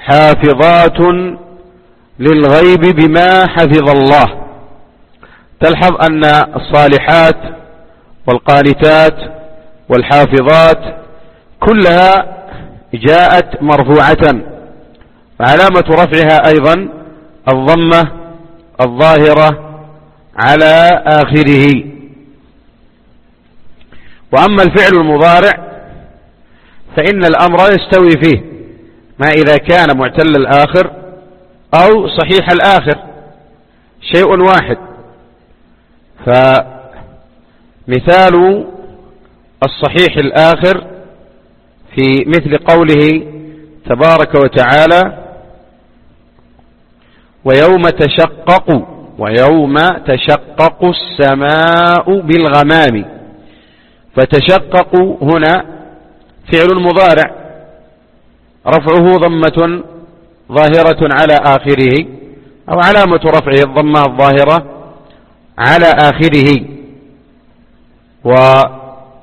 حافظات للغيب بما حفظ الله. تلحظ أن الصالحات والقانتات والحافظات كلها جاءت مرفوعة، وعلامة رفعها أيضا الضمة الظاهرة على آخره. وأما الفعل المضارع فإن الأمر يستوي فيه ما إذا كان معتل الآخر أو صحيح الآخر، شيء واحد. فمثال الصحيح الآخر في مثل قوله تبارك وتعالى ويوم تشقق السماء بالغمام. فتشقق هنا فعل مضارع رفعه ضمة ظاهرة على آخره، أو علامة رفعه الضمة الظاهرة على آخره. وهذا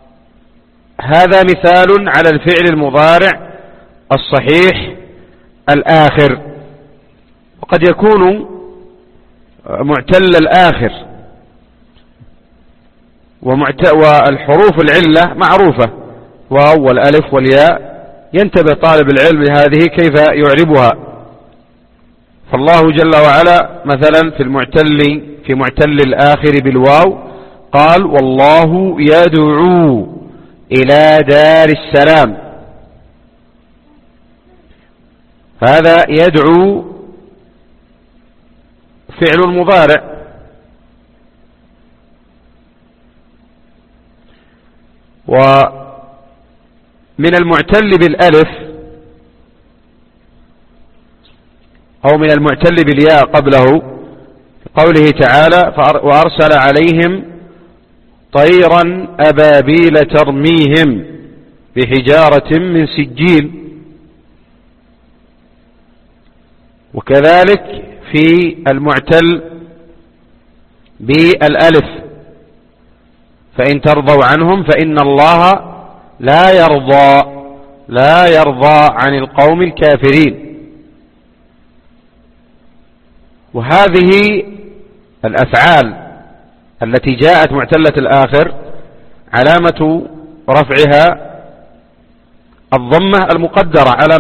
مثال على الفعل المضارع الصحيح الآخر. وقد يكون معتل الآخر، والحروف العلة معروفة، واو والألف والياء، ينتبه طالب العلم لهذه كيف يعربها. فالله جل وعلا مثلا في معتل الآخر بالواو قال والله يدعو إلى دار السلام. هذا يدعو فعل مضارع، ومن المعتل بالألف أو من المعتل بالياء قبله قوله تعالى وأرسل عليهم طيرا أبابيل ترميهم بحجارة من سجيل. وكذلك في المعتل بالألف فإن ترضوا عنهم فإن الله لا يرضى عن القوم الكافرين. وهذه الأفعال التي جاءت معتلة الآخر علامة رفعها الضمة المقدرة على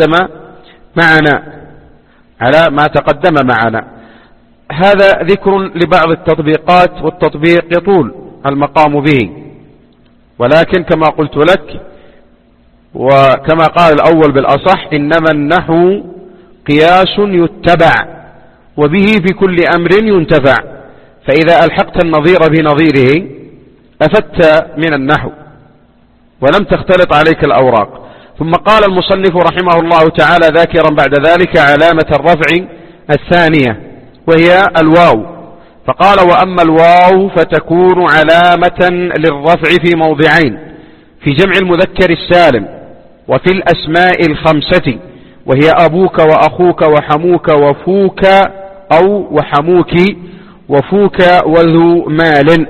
ما تقدم معنا. هذا ذكر لبعض التطبيقات، والتطبيق يطول المقام به، ولكن كما قلت لك وكما قال الأول بالأصح إنما النحو قياس يتبع وبه في كل أمر ينتفع. فإذا ألحقت النظير بنظيره أفدت من النحو ولم تختلط عليك الأوراق. ثم قال المصنف رحمه الله تعالى ذاكرا بعد ذلك علامة الرفع الثانية وهي الواو، فقال وأما الواو فتكون علامة للرفع في موضعين: في جمع المذكر السالم وفي الأسماء الخمسة، وهي أبوك وأخوك وحموك وفوك أو وحموك وفوك وذو مال.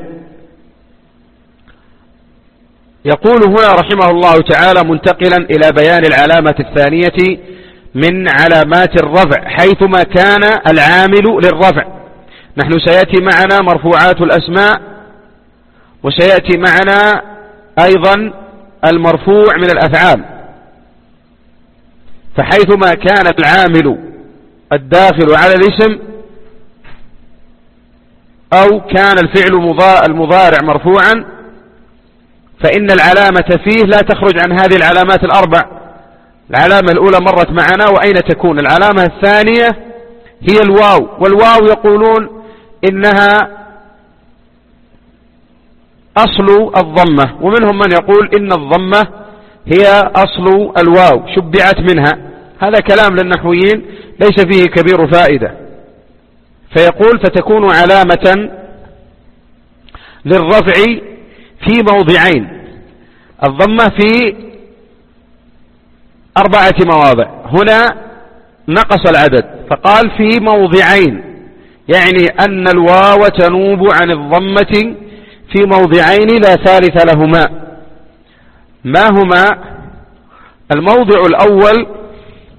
يقول هنا رحمه الله تعالى منتقلا إلى بيان العلامة الثانية من علامات الرفع حيثما كان العامل للرفع. نحن سيأتي معنا مرفوعات الأسماء، وسيأتي معنا أيضا المرفوع من الأفعال. فحيثما كان العامل الداخل على الاسم أو كان الفعل المضارع مرفوعا فإن العلامة فيه لا تخرج عن هذه العلامات الأربع. العلامة الأولى مرت معنا، وأين تكون؟ العلامة الثانية هي الواو، والواو يقولون إنها أصل الضمة، ومنهم من يقول إن الضمة هي أصل الواو شبعت منها. هذا كلام للنحويين ليس فيه كبير فائدة. فيقول فتكون علامة للرفع في موضعين: الضمة في 4 مواضع. هنا نقص العدد فقال في موضعين، يعني أن الواو تنوب عن الضمة في موضعين لا ثالث لهما. ما هما؟ الموضع الأول